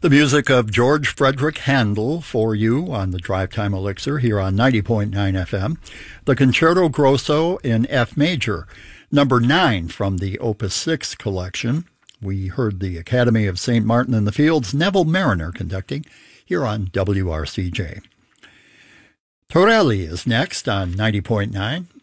The music of George Frederick Handel for you on the Drive Time Elixir here on 90.9 FM. The Concerto Grosso in F major, number 9 from the Opus 6 collection. We heard the Academy of St. Martin in the Fields, Neville Mariner conducting here on WRCJ. Torelli is next on 90.9.